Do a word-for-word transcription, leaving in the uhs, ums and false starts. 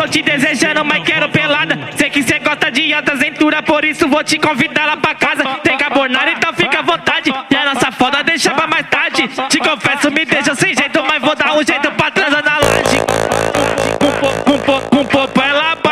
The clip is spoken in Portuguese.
te desejando, mas quero pelada. Sei que cê gosta de alta cintura, por isso vou te convidar lá pra casa. Tem carbonara, então fica à vontade. E a nossa foda deixa pra mais tarde. Te confesso, me deixa sem jeito, mas vou dar um jeito pra transar na laje. Com, com, com, com, com popô ela